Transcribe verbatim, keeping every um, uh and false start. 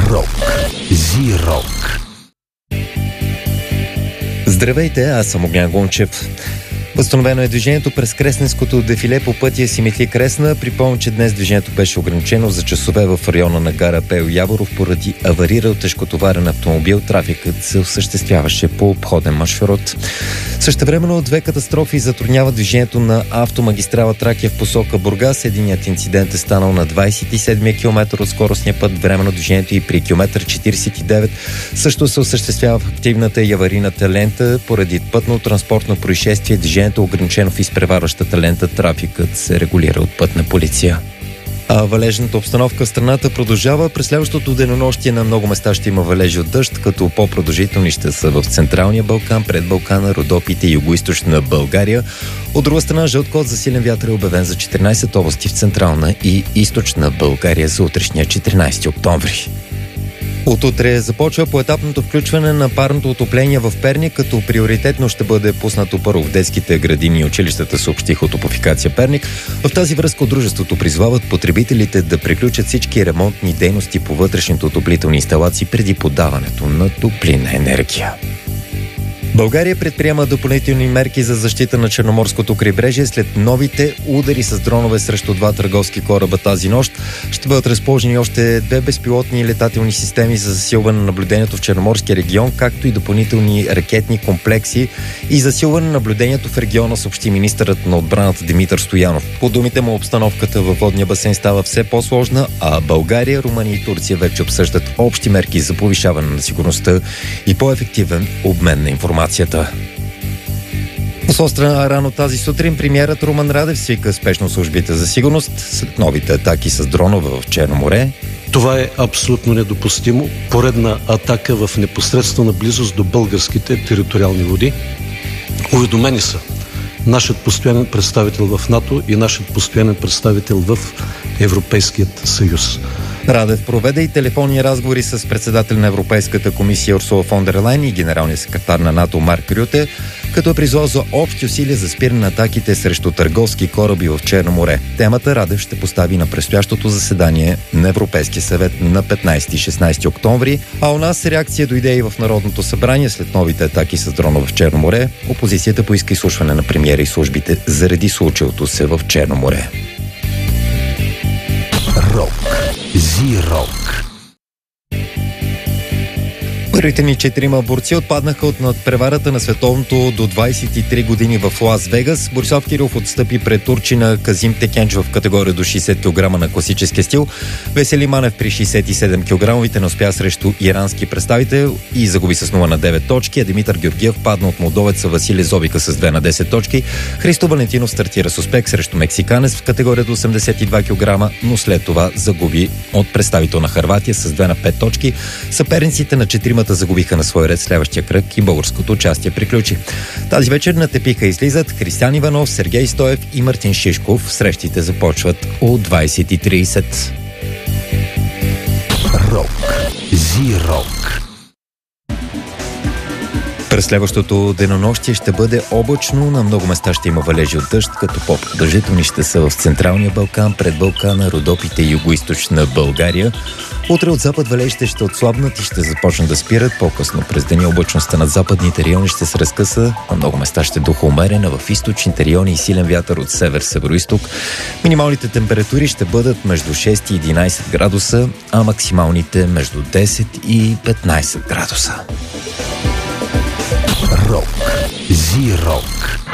Рок. Зи-рок. Здравейте, аз съм Огнян Гончев. Възстановено е движението през Кресненското дефиле по пътя Симитли Кресна. Припомням, че днес движението беше ограничено за часове в района на гара Пейо Яворов поради аварирал тежкотоварен автомобил. Трафикът се осъществяваше по обходен маршрут. Същевременно две катастрофи затрудняват движението на автомагистрала Тракия в посока Бургас. Единият инцидент е станал на двадесет и седми километър от скоростния път. Временно движението и при километър четиридесет и девет също се осъществява в активната и аварийната лента. Поради пътно-транспортно происшествие движението е ограничено в изпреварващата лента. Трафикът се регулира от пътна полиция. А валежната обстановка в страната продължава. През следващото денонощие на много места ще има валежи от дъжд, като по-продължителни ще са в Централния Балкан, пред Балкана, Родопите и Югоизточна България. От друга страна, жълт код за силен вятър е обявен за четиринадесет области в Централна и Източна България за утрешния четиринадесети октомври. От утре започва поетапното включване на парното отопление в Перник, като приоритетно ще бъде пуснато първо в детските градини и училищата, съобщиха от Топлофикация Перник. В тази връзка от дружеството призвават потребителите да приключат всички ремонтни дейности по вътрешните отоплителни инсталации преди подаването на топлинна енергия. България предприема допълнителни мерки за защита на Черноморското крайбрежие след новите удари с дронове срещу два търговски кораба тази нощ. Ще бъдат разположени още две безпилотни летателни системи за засилване на наблюдението в Черноморския регион, както и допълнителни ракетни комплекси и засилване на наблюдението в региона, съобщи министърът на отбраната Димитър Стоянов. По думите му, обстановката във водния басейн става все по-сложна, а България, Румъния и Турция вече обсъждат общи мерки за повишаване на сигурността и по-ефективен обмен на информация. С острана рано тази сутрин премиерът Румен Радев свика спешно службите за сигурност след новите атаки с дронове в Черно море. Това е абсолютно недопустимо. Поредна атака в непосредствена близост до българските териториални води. Уведомени са нашият постоянен представител в НАТО и нашият постоянен представител в Европейският съюз. Радев проведе и телефонни разговори с председател на Европейската комисия Урсула фон дер Лайен и генералния секретар на НАТО Марк Рюте, като е призвал за общи усилия за спиране на атаките срещу търговски кораби в Черно море. Темата Радев ще постави на предстоящото заседание на Европейския съвет на петнадесети и шестнадесети октомври, а у нас реакция дойде и в Народното събрание след новите атаки с дронове в Черно море. Опозицията поиска изслушване на премиера и службите заради случилото се в Черно море. Рок. Зи-рок. Първите ни четирима борци отпаднаха от надпреварата на световното до двадесет и три години в Лас Вегас. Борислав Кирилов отстъпи пред турчина Казим Текенч в категория до шейсет килограма на класическия стил. Весели Манев при шейсет и седем килограмовите не успя срещу ирански представител и загуби с нула на девет точки, а Димитър Георгиев падна от молдовеца Василий Зобика с две на десет точки. Христо Валентинов стартира с успех срещу мексиканец в категория до осемдесет и два килограма, но след това загуби от представител на Хърватия с две на пет точки. Съперниците на четиримата загубиха на свой ред следващия кръг и българското участие приключи. Тази вечер на тепиха излизат Християн Иванов, Сергей Стоев и Мартин Шишков. Срещите започват от двадесет и тридесет. Рок. Зи-рок. През следващото денонощие ще бъде облачно, на много места ще има валежи от дъжд, като по-продължителни ще са в Централния Балкан, пред Балкана, Родопите и Югоизточна България. Утре от запад валежите ще отслабнат и ще започнат да спират. По-късно през деня облачността над западните райони ще се разкъса. На много места ще духа умерена, в източните райони и силен вятър от север-североизток. Минималните температури ще бъдат между шест и единадесет градуса, а максималните между десет и петнадесет градуса. Рок. Зи-рок.